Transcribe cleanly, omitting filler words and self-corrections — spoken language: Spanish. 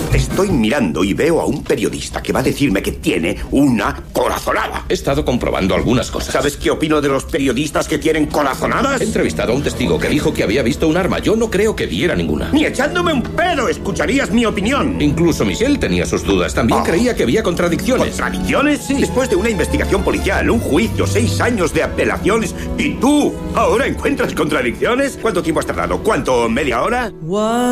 Te estoy mirando y veo a un periodista que va a decirme que tiene una corazonada. He estado comprobando algunas cosas. ¿Sabes qué opino de los periodistas que tienen corazonadas? He entrevistado a un testigo que dijo que había visto un arma. Yo no creo que viera ninguna. Ni echándome un pedo escucharías mi opinión. Incluso Michelle tenía sus dudas. También creía que había contradicciones. ¿Contradicciones? Sí. Después de una investigación policial, un juicio, 6 años de apelaciones, ¿y tú ahora encuentras contradicciones? ¿Cuánto tiempo has tardado? ¿Cuánto? ¿Media hora?